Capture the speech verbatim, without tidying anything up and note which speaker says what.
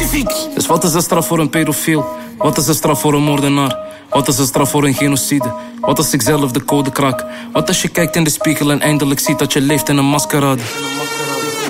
Speaker 1: specifiek.
Speaker 2: Dus wat is de straf voor een pedofiel? Wat is de straf voor een moordenaar? Wat is de straf voor een genocide? Wat als ik zelf de code kraak? Wat als je kijkt in de spiegel en eindelijk ziet dat je leeft in een maskerade?